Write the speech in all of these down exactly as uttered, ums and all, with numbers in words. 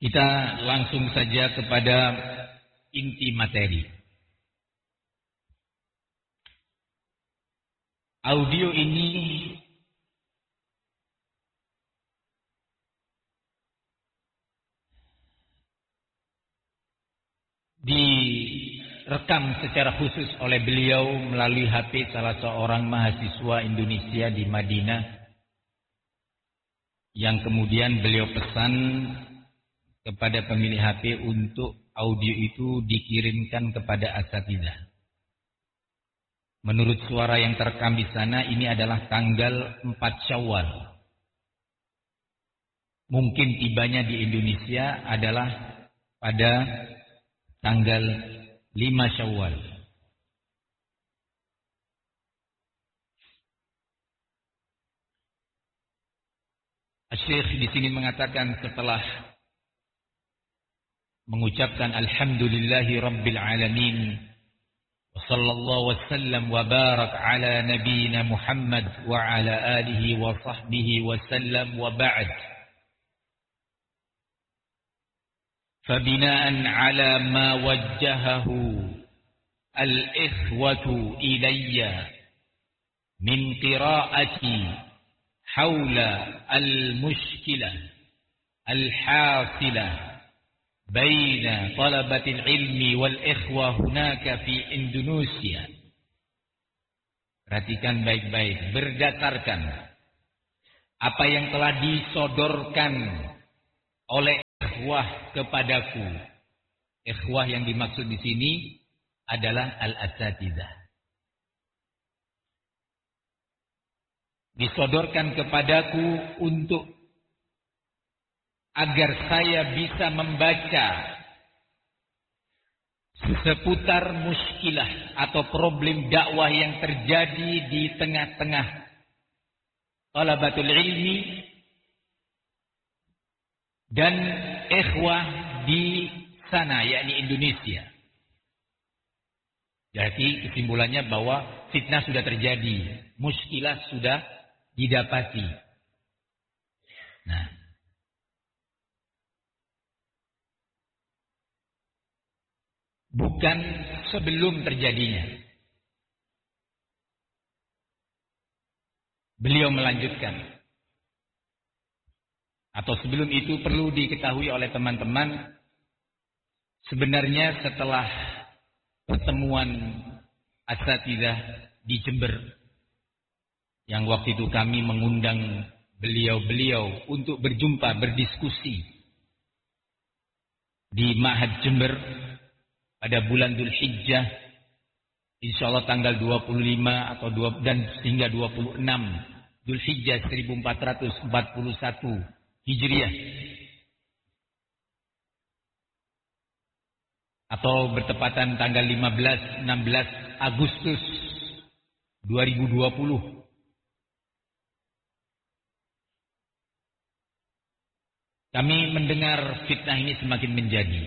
Kita langsung saja kepada inti materi. Audio ini direkam secara khusus oleh beliau melalui H P salah seorang mahasiswa Indonesia di Madinah, yang kemudian beliau pesan kepada pemilik H P untuk audio itu dikirimkan kepada asatidzah. Menurut suara yang terekam di sana, ini adalah tanggal empat Syawal. Mungkin tibanya di Indonesia adalah pada tanggal lima Syawal. Syekh di sini mengatakan setelah mengucapkan alhamdulillahi rabbil alamin wa sallallahu wasallam wa barak ala nabiyyina Muhammad wa ala alihi wa sahbihi wa sallam wa ba'd. فبناء على ما وجهه الإخوة إلي من قراءة حول المشكلة الحاصلة بين طلبة العلم والإخوة هناك في Indonesia. Perhatikan baik-baik, berdasarkan apa yang telah disodorkan oleh ikhwah kepadaku. Ikhwah yang dimaksud di sini adalah al-asatidzah. Disodorkan kepadaku untuk agar saya bisa membaca seputar muskilah atau problem dakwah yang terjadi di tengah-tengah talabatul ilmi dan ikhwah di sana, yakni Indonesia. Jadi kesimpulannya bahwa fitnah sudah terjadi, muskilah sudah didapati. Nah, bukan sebelum terjadinya. Beliau melanjutkan. Atau sebelum itu perlu diketahui oleh teman-teman, sebenarnya setelah pertemuan asatidzah di Jember, yang waktu itu kami mengundang beliau-beliau untuk berjumpa, berdiskusi di Ma'had Jember pada bulan Dzulhijjah, insyaallah tanggal dua puluh lima atau dua, dan hingga dua puluh enam Dzulhijjah seribu empat ratus empat puluh satu Hijriah, atau bertepatan tanggal lima belas enam belas Agustus dua ribu dua puluh. Kami mendengar fitnah ini semakin menjadi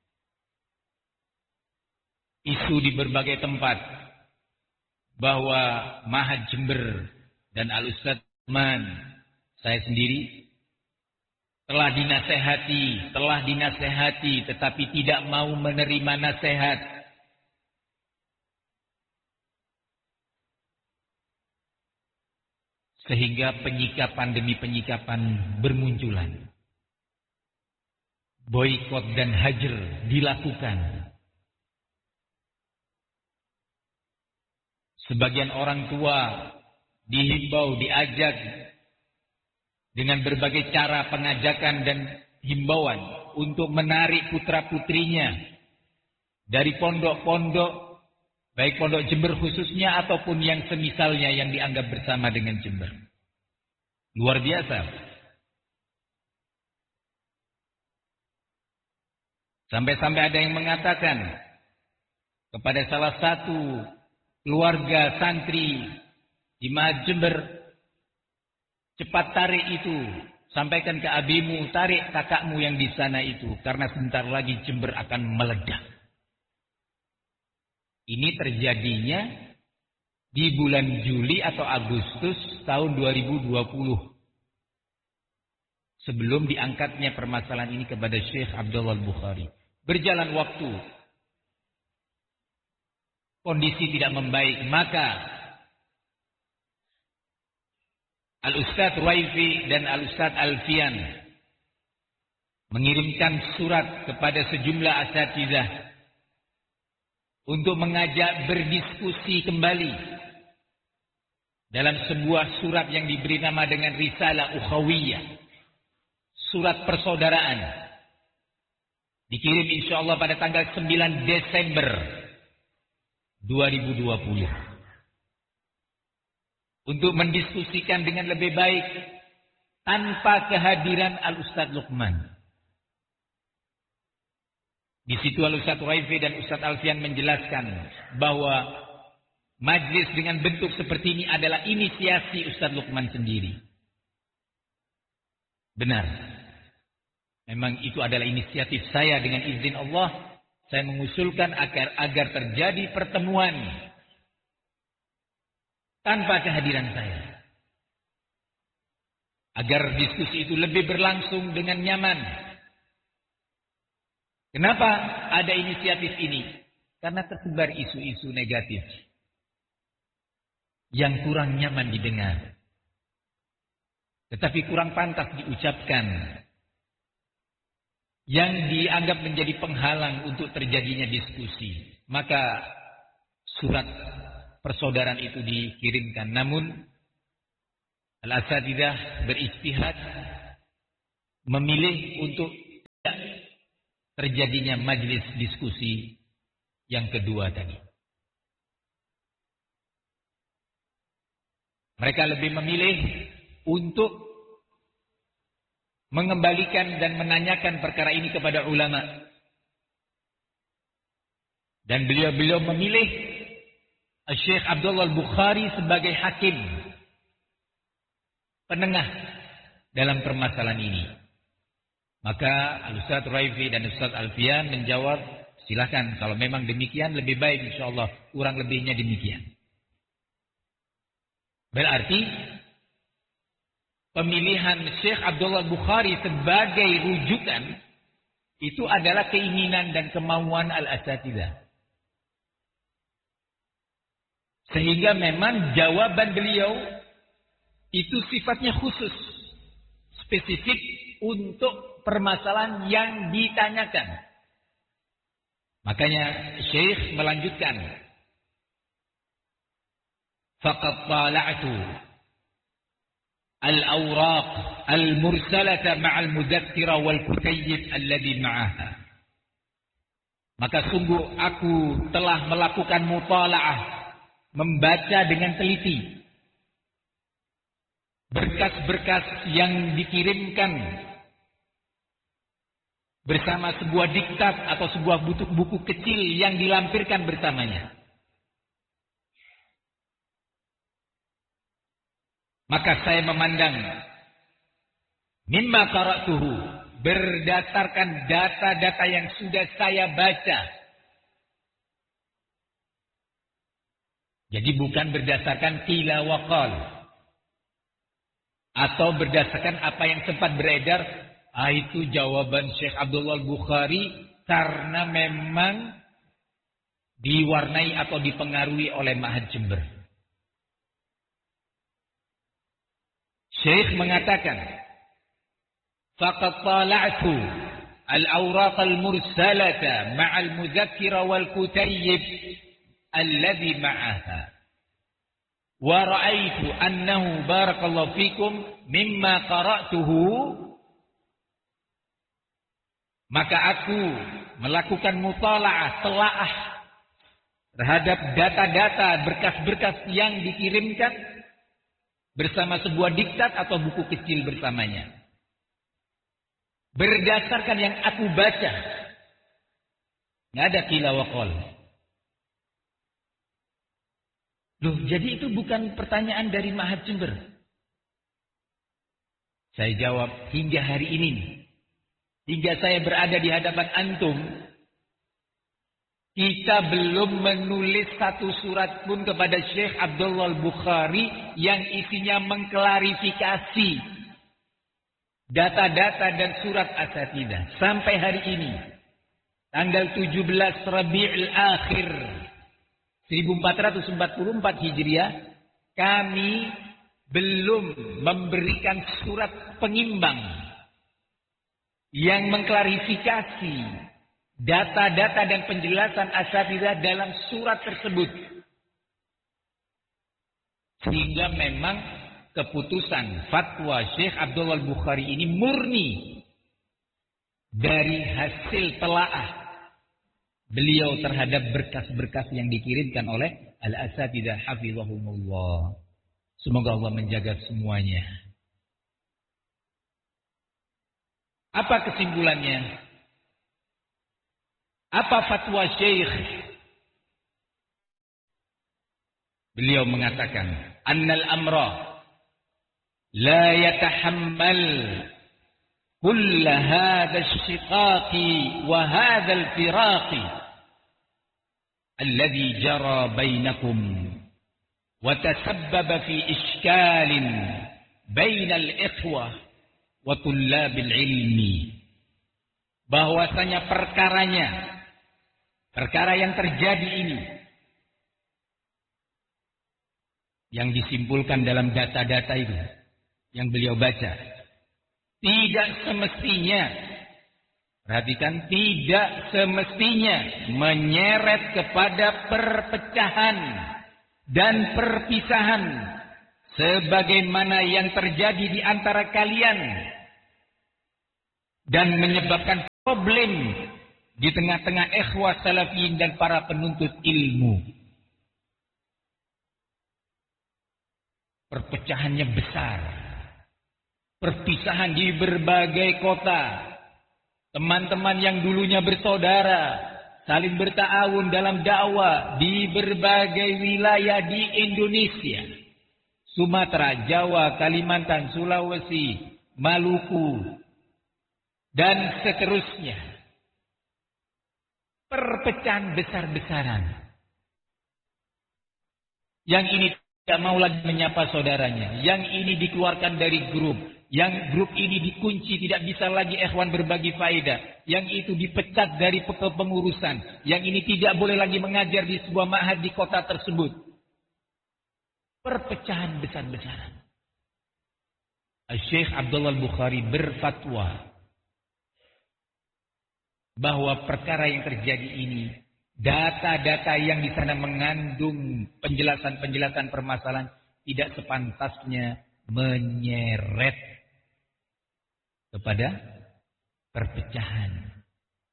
isu di berbagai tempat bahwa Ma'had Jember dan Al-Ustadz Man, saya sendiri, telah dinasehati, telah dinasehati, tetapi tidak mau menerima nasihat. Sehingga penyikapan demi penyikapan bermunculan. Boikot dan hajar dilakukan. Sebagian orang tua dihimbau, diajak dengan berbagai cara pengajakan dan himbauan untuk menarik putra-putrinya dari pondok-pondok, baik pondok Jember khususnya ataupun yang semisalnya yang dianggap bersama dengan Jember. Luar biasa. Sampai-sampai ada yang mengatakan kepada salah satu keluarga santri di Ma'had Jember, cepat tarik itu, sampaikan ke abimu, tarik kakakmu yang di sana itu, karena sebentar lagi Jember akan meledak. Ini terjadinya di bulan Juli atau Agustus tahun dua ribu dua puluh. sebelum diangkatnya permasalahan ini kepada Syekh Abdullah Al-Bukhari. Berjalan waktu, kondisi tidak membaik, maka Al-Ustadz Ruwaifi dan Al-Ustadz Alfian mengirimkan surat kepada sejumlah asatidzah untuk mengajak berdiskusi kembali dalam sebuah surat yang diberi nama dengan Risalah Ukhawiyah, surat persaudaraan, dikirim insyaallah pada tanggal sembilan Desember dua ribu dua puluh untuk mendiskusikan dengan lebih baik tanpa kehadiran Al-Ustadz Luqman. Di situ Al-Ustadz Ruwaifi dan Ustadz Alfian menjelaskan bahwa majlis dengan bentuk seperti ini adalah inisiasi Ustadz Luqman sendiri. Benar. Memang itu adalah inisiatif saya, dengan izin Allah. Saya mengusulkan agar agar terjadi pertemuan tanpa kehadiran saya. Agar diskusi itu lebih berlangsung dengan nyaman. Kenapa ada inisiatif ini? Karena tersebar isu-isu negatif yang kurang nyaman didengar, tetapi kurang pantas diucapkan, yang dianggap menjadi penghalang untuk terjadinya diskusi. Maka surat persaudaraan itu dikirimkan. Namun Al-Asatidzah berijtihad memilih untuk tidak terjadinya majlis diskusi yang kedua tadi. Mereka lebih memilih untuk mengembalikan dan menanyakan perkara ini kepada ulama. Dan beliau-beliau memilih Syekh Abdullah Al-Bukhari sebagai hakim penengah dalam permasalahan ini. Maka Al-Ustadz Ruwaifi dan Ustadz Alfian menjawab, silakan, kalau memang demikian lebih baik insyaallah, kurang lebihnya demikian. Berarti pemilihan Syekh Abdullah Bukhari sebagai rujukan itu adalah keinginan dan kemauan Al-Asatidzah. Sehingga memang jawaban beliau itu sifatnya khusus, spesifik untuk permasalahan yang ditanyakan. Makanya Syekh melanjutkan, faqad tala'tu al-awraq al-mursalata ma'al mudzakkira wal kutayyib alladhi ma'aha. Maka sungguh aku telah melakukan mutala'ah, membaca dengan teliti berkas-berkas yang dikirimkan bersama sebuah diktat atau sebuah buku kecil yang dilampirkan bersamanya. Maka saya memandang mimma qara'tuhu, berdasarkan data-data yang sudah saya baca. Jadi bukan berdasarkan qila wa qal, atau berdasarkan apa yang sempat beredar. Ah, itu jawaban Syekh Abdullah Bukhari karena memang diwarnai atau dipengaruhi oleh Ma'had Jember. Syekh mengatakan, faqad tala'tu al-awraq al-mursalata ma'al mudzakkira wal kutayyib alladhi ma'aha wa ra'aitu annahu barakallahu fikum mimma qara'tuhu. Maka aku melakukan mutala'ah, telaah terhadap data-data, berkas-berkas yang dikirimkan bersama sebuah diktat atau buku kecil bersamanya. Berdasarkan yang aku baca, nggak ada qila wa qal. Loh, jadi itu bukan pertanyaan dari Ma'had Jember. Saya jawab, hingga hari ini, hingga saya berada di hadapan antum, kita belum menulis satu surat pun kepada Syekh Abdullah Bukhari yang isinya mengklarifikasi data-data dan surat asatidzah sampai hari ini, tanggal tujuh belas Rabiul Akhir seribu empat ratus empat puluh empat Hijriah, kami belum memberikan surat pengimbang yang mengklarifikasi data-data dan penjelasan asatidzah dalam surat tersebut. Sehingga memang keputusan fatwa Syekh Abdullah Al-Bukhari ini murni dari hasil telaah beliau terhadap berkas-berkas yang dikirimkan oleh al-asatidzah hafizahumullah. Semoga Allah menjaga semuanya. Apa kesimpulannya? Apa fatwa Syekh? Beliau mengatakan, annal amra la yatahammal kull hadha asy-shiqaqi wa hadha al-firaqi alladhi jara bainakum wa tasabbaba fi ishkalin bainal ikhwah wa tullabil ilmi. Bahwasanya perkaranya, perkara yang terjadi ini, yang disimpulkan dalam data-data itu yang beliau baca, tidak semestinya, perhatikan, tidak semestinya menyeret kepada perpecahan dan perpisahan sebagaimana yang terjadi di antara kalian dan menyebabkan problem di tengah-tengah ikhwah salafiyin dan para penuntut ilmu. Perpecahannya besar, perpisahan di berbagai kota. Teman-teman yang dulunya bersaudara saling berta'awun dalam dakwah di berbagai wilayah di Indonesia, Sumatera, Jawa, Kalimantan, Sulawesi, Maluku, dan seterusnya. Perpecahan besar-besaran. Yang ini tidak mau lagi menyapa saudaranya. Yang ini dikeluarkan dari grup. Yang grup ini dikunci, tidak bisa lagi ikhwan berbagi faedah. Yang itu dipecat dari kepengurusan. Yang ini tidak boleh lagi mengajar di sebuah ma'had di kota tersebut. Perpecahan besar-besaran. Syekh Abdullah Al-Bukhari berfatwa bahwa perkara yang terjadi ini, data-data yang di sana mengandung penjelasan-penjelasan permasalahan tidak sepantasnya menyeret kepada perpecahan.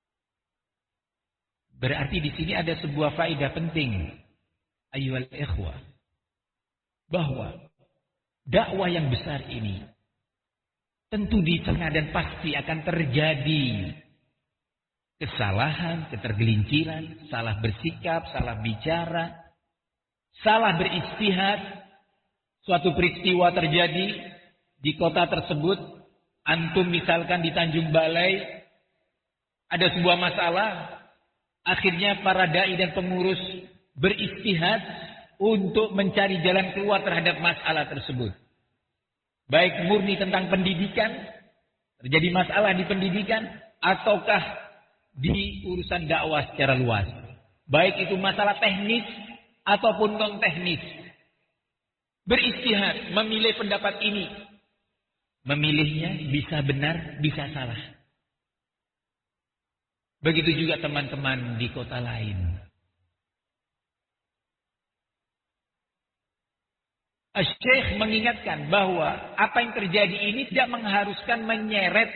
Berarti di sini ada sebuah faedah penting, ayyuhal ikhwah, bahwa dakwah yang besar ini tentu di tengah dan pasti akan terjadi kesalahan, ketergelinciran, salah bersikap, salah bicara, salah beristihad. Suatu peristiwa terjadi di kota tersebut, antum misalkan di Tanjung Balai, ada sebuah masalah, akhirnya para dai dan pengurus beristihad untuk mencari jalan keluar terhadap masalah tersebut. Baik murni tentang pendidikan, terjadi masalah di pendidikan, ataukah di urusan dakwah secara luas. Baik itu masalah teknis ataupun non teknis. Beristihad, memilih pendapat ini. Memilihnya bisa benar, bisa salah. Begitu juga teman-teman di kota lain. Syekh mengingatkan bahwa apa yang terjadi ini tidak mengharuskan menyeret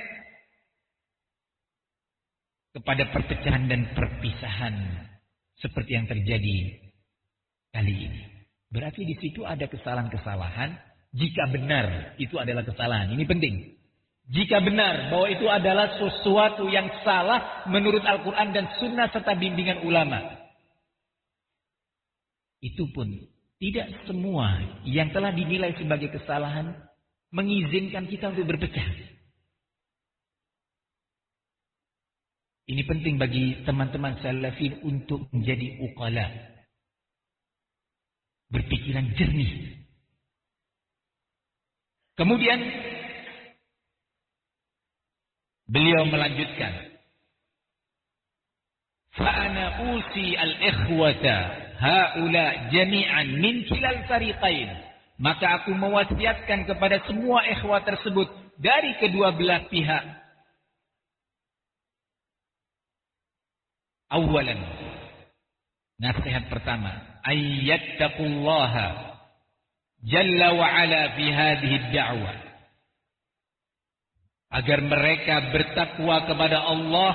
kepada perpecahan dan perpisahan seperti yang terjadi kali ini. Berarti di situ ada kesalahan-kesalahan. Jika benar itu adalah kesalahan, ini penting. Jika benar bahwa itu adalah sesuatu yang salah menurut Al-Quran dan Sunnah serta bimbingan ulama, itu pun tidak semua yang telah dinilai sebagai kesalahan mengizinkan kita untuk berpecah. Ini penting bagi teman-teman salafin untuk menjadi uqala, berpikiran jernih. Kemudian Beliau melanjutkan, Fa'ana usi al-ikhwata haula jami'an min kilal fariqain. Maka aku mewasiatkan kepada semua ikhwah tersebut dari kedua belah pihak. Awalan, nasihat pertama, ayyattaqullaha jalla wa ala fi hadhihi ad-da'wah. Agar mereka bertakwa kepada Allah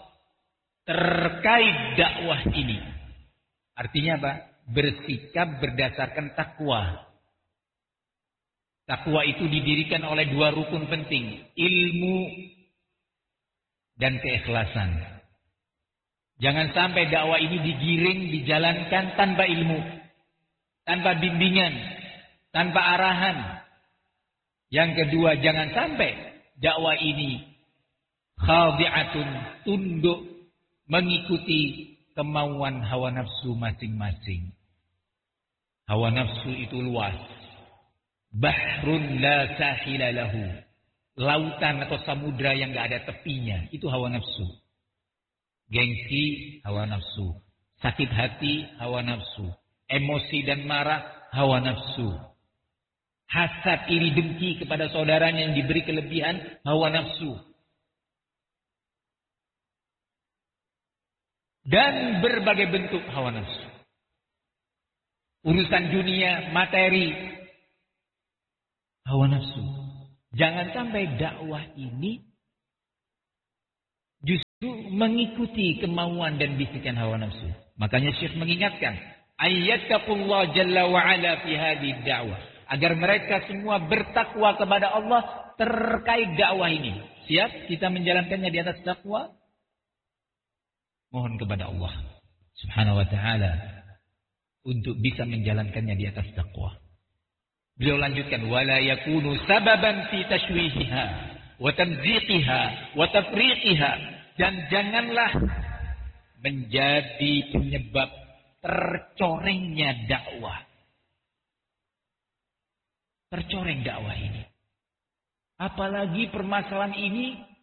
terkait dakwah ini. Artinya apa? Bersikap berdasarkan takwa. Takwa itu didirikan oleh dua rukun penting, ilmu dan keikhlasan. Jangan sampai dakwah ini digiring, dijalankan tanpa ilmu, tanpa bimbingan, tanpa arahan. Yang kedua, jangan sampai dakwah ini khadi'atun, tunduk mengikuti kemauan hawa nafsu masing-masing. Hawa nafsu itu luas. Bahrun la sahila lahu. Lautan atau samudra yang gak ada tepinya. Itu hawa nafsu. Gengsi, hawa nafsu. Sakit hati, hawa nafsu. Emosi dan marah, hawa nafsu. Hasad, iri, dengki kepada saudaranya yang diberi kelebihan, hawa nafsu. Dan berbagai bentuk hawa nafsu. Urusan dunia, materi, hawa nafsu. Jangan sampai dakwah ini justru mengikuti kemauan dan bisikan hawa nafsu. Makanya Syekh mengingatkan, ayyattaqullah jalla wa ala fi hadhihi da'wah. Agar mereka semua bertakwa kepada Allah terkait dakwah ini. Siap kita menjalankannya di atas takwa? Mohon kepada Allah Subhanahu wa ta'ala untuk bisa menjalankannya di atas takwa. Beliau lanjutkan, wala yakunu sababan fi tashwihiha wa tamziqiha wa tafriqiha, dan janganlah menjadi penyebab tercorengnya dakwah. Tercoreng dakwah ini. Apalagi permasalahan ini